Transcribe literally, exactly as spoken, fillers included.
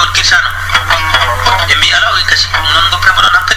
porque sa ano, M B A lang, eh, kasi kung nandun pa naman ang